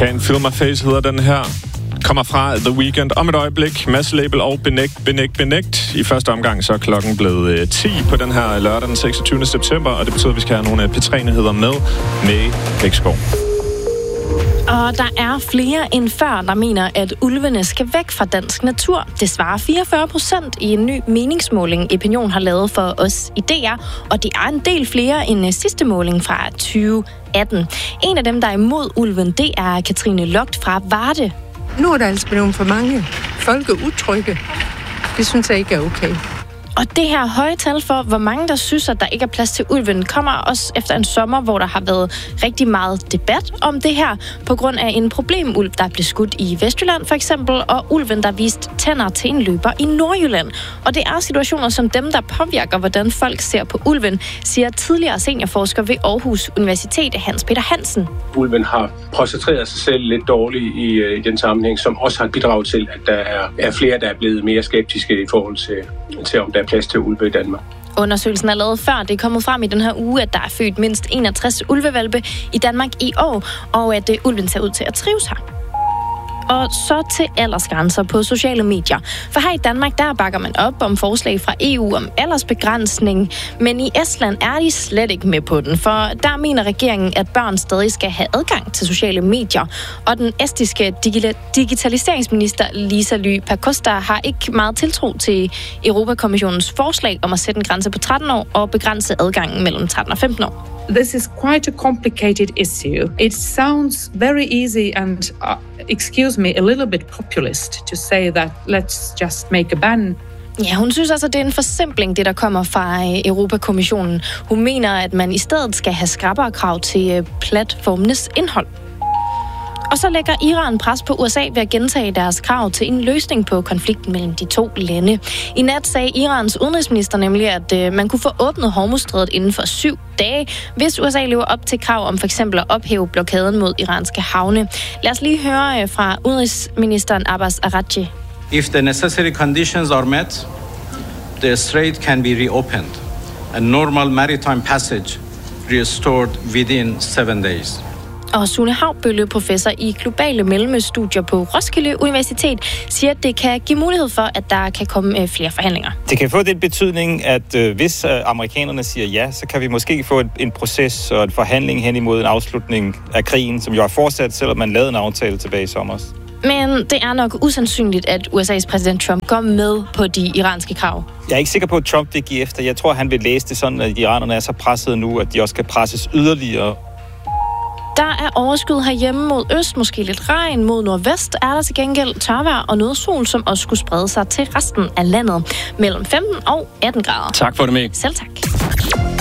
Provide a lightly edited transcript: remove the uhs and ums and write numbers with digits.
Can't Feel My Face hedder den her. Kommer fra The Weeknd om et øjeblik. Mads Label og Benægt. I første omgang så er klokken blevet 10 på den her lørdag den 26. september, og det betyder, at vi skal have nogle P3-nyheder med Bækskov. Og der er flere end før, der mener, at ulvene skal væk fra dansk natur. Det svarer 44% i en ny meningsmåling, Opinion har lavet for os i DR. Og det er en del flere end sidste måling fra 2018. En af dem, der er imod ulven, det er Katrine Logt fra Varde. Nu er der altså blevet for mange folkeutrygge. Det synes jeg ikke er okay. Og det her høje tal for, hvor mange der synes, at der ikke er plads til ulven, kommer også efter en sommer, hvor der har været rigtig meget debat om det her, på grund af en problemulv, der blev skudt i Vestjylland for eksempel, og ulven, der viste tænder til en løber i Nordjylland. Og det er situationer som dem, der påvirker, hvordan folk ser på ulven, siger tidligere seniorforsker ved Aarhus Universitet, Hans Peter Hansen. Ulven har koncentreret sig selv lidt dårligt i den sammenhæng, som også har bidraget til, at der er flere, der er blevet mere skeptiske i forhold til om der er plads til ulve i Danmark. Undersøgelsen er lavet før. Det er kommet frem i den her uge, at der er født mindst 61 ulvevalpe i Danmark i år, og at ulven ser ud til at trives her. Og så til aldersgrænser på sociale medier. For her i Danmark, der bakker man op om forslag fra EU om aldersbegrænsning, men i Estland er de slet ikke med på den, for der mener regeringen, at børn stadig skal have adgang til sociale medier. Og den estiske digitaliseringsminister Liisa-Ly Pakosta har ikke meget tiltro til Europakommissionens forslag om at sætte en grænse på 13 år og begrænse adgangen mellem 13 og 15 år. This is quite a complicated issue. It sounds very easy and, excuse me, a little bit populist to say that let's just make a ban. Ja, hun synes altså, det er en forsimpling, det der kommer fra Europakommissionen. Hun mener, at man i stedet skal have skrappere krav til platformenes indhold. Og så lægger Iran pres på USA ved at gentage deres krav til en løsning på konflikten mellem de to lande. I nat sagde Irans udenrigsminister nemlig, at man kunne få åbnet Hormuzstrædet inden for 7 dage, hvis USA lever op til krav om for eksempel at ophæve blokaden mod iranske havne. Lad os lige høre fra udenrigsministeren Abbas Araghchi. If the necessary conditions are met, the strait can be reopened and normal maritime passage restored within 7 days. Og Sune Haubølle, professor i globale mellemøststudier på Roskilde Universitet, siger, at det kan give mulighed for, at der kan komme flere forhandlinger. Det kan få den betydning, at hvis amerikanerne siger ja, så kan vi måske få en proces og en forhandling hen imod en afslutning af krigen, som jo er fortsat, selvom man lavede en aftale tilbage i sommer. Men det er nok usandsynligt, at USA's præsident Trump går med på de iranske krav. Jeg er ikke sikker på, at Trump det giver efter. Jeg tror, han vil læse det sådan, at iranerne er så presset nu, at de også kan presses yderligere. Der er overskyet herhjemme mod øst, måske lidt regn. Mod nordvest er der til gengæld tørvejr og noget sol, som også skulle sprede sig til resten af landet. Mellem 15 og 18 grader. Tak for det med. Selv tak.